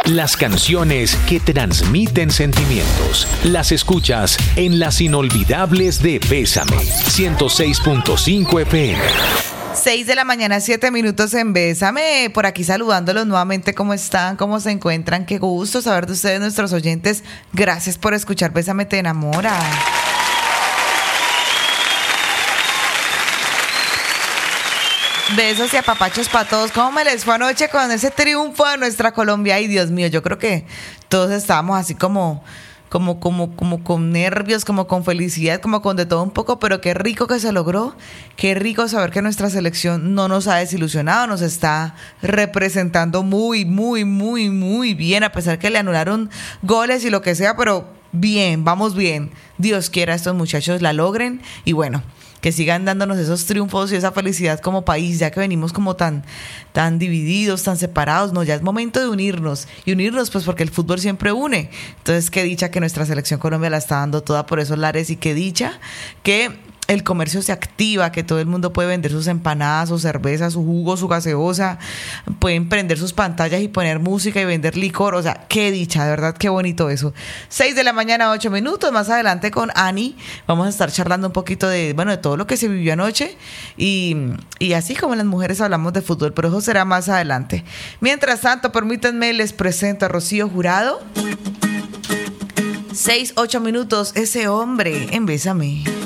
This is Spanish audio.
Las canciones que transmiten sentimientos. Las escuchas en Las Inolvidables de Bésame. 106.5 FM. 6 de la mañana, 7 minutos en Bésame. Por aquí saludándolos nuevamente. ¿Cómo están? ¿Cómo se encuentran? Qué gusto saber de ustedes, nuestros oyentes. Gracias por escuchar Bésame Te Enamora. Besos y apapachos para todos. ¿Cómo me les fue anoche con ese triunfo de nuestra Colombia? Ay, Dios mío, yo creo que todos estábamos así como con nervios, como con felicidad, como con de todo un poco, pero qué rico que se logró, qué rico saber que nuestra selección no nos ha desilusionado, nos está representando muy, muy, muy, muy bien, a pesar que le anularon goles y lo que sea, pero bien, vamos bien. Dios quiera estos muchachos la logren y bueno, que sigan dándonos esos triunfos y esa felicidad como país, ya que venimos como tan divididos, tan separados. No, ya es momento de unirnos, y unirnos pues porque el fútbol siempre une. Entonces, qué dicha que nuestra selección Colombia la está dando toda por esos lares, y qué dicha que el comercio se activa, que todo el mundo puede vender sus empanadas, su cerveza, su jugo, su gaseosa, pueden prender sus pantallas y poner música y vender licor. O sea, qué dicha, de verdad, qué bonito eso. 6 de la mañana, 8 minutos. Más adelante con Ani vamos a estar charlando un poquito de todo lo que se vivió anoche, y así como las mujeres hablamos de fútbol, pero eso será más adelante. Mientras tanto, permítanme, les presento a Rocío Jurado. 6, 8 minutos, ese hombre en Bésame.